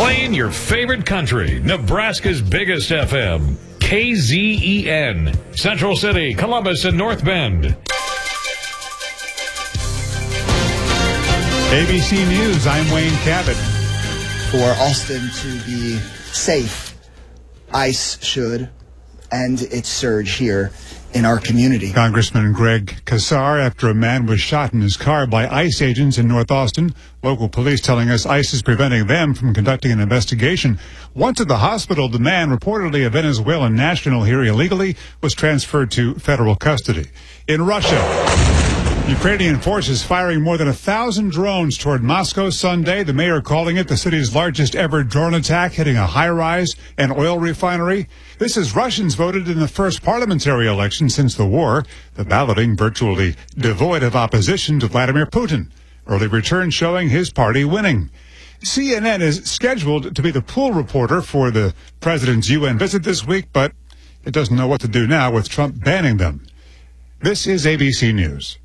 Playing your favorite country, Nebraska's biggest FM, KZEN, Central City, Columbus, and North Bend. ABC News, I'm Wayne Cabot. For Austin to be safe, ICE should end its surge here in our community. Congressman Greg Casar, after a man was shot in his car by ICE agents in North Austin. Local police telling us ICE is preventing them from conducting an investigation. Once at the hospital, the man, reportedly a Venezuelan national here illegally, was transferred to federal custody. In Russia, Ukrainian forces firing more than 1,000 drones toward Moscow Sunday. The mayor calling it the city's largest ever drone attack, hitting a high-rise and oil refinery. This as Russians voted in the first parliamentary election since the war, the balloting virtually devoid of opposition to Vladimir Putin. Early returns showing his party winning. CNN is scheduled to be the pool reporter for the president's UN visit this week, but it doesn't know what to do now with Trump banning them. This is ABC News.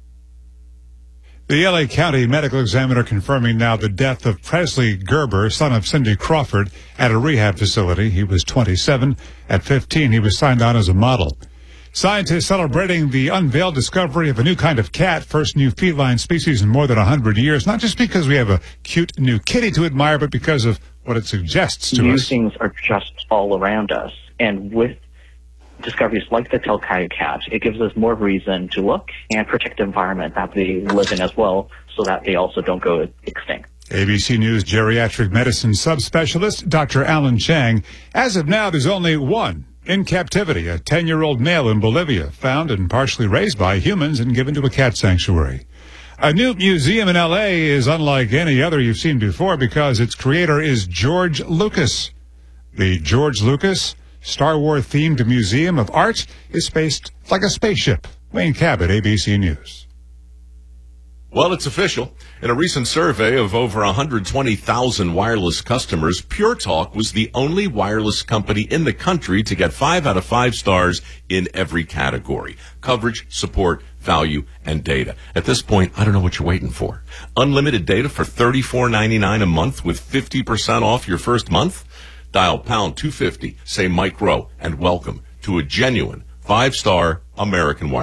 The L.A. County medical examiner confirming now the death of Presley Gerber, son of Cindy Crawford, at a rehab facility. He was 27. At 15, he was signed on as a model. Scientists celebrating the unveiled discovery of a new kind of cat, first new feline species in more than 100 years, not just because we have a cute new kitty to admire, but because of what it suggests to us. New things are just all around us, and with discoveries like the Telkaya cat, it gives us more reason to look and protect the environment that they live in as well, so that they also don't go extinct. ABC News geriatric medicine subspecialist Dr. Alan Chang. As of now, there's only one in captivity, a 10-year-old male in Bolivia, found and partially raised by humans and given to a cat sanctuary. A new museum in L.A. is unlike any other you've seen before because its creator is George Lucas. The George Lucas Star Wars-themed museum of art is spaced like a spaceship. Wayne Cabot, ABC News. Well, it's official. In a recent survey of over 120,000 wireless customers, Pure Talk was the only wireless company in the country to get 5 out of 5 stars in every category: coverage, support, value, and data. At this point, I don't know what you're waiting for. Unlimited data for $34.99 a month with 50% off your first month? Dial pound 250, say Mike Rowe, and welcome to a genuine 5-star American Wireless.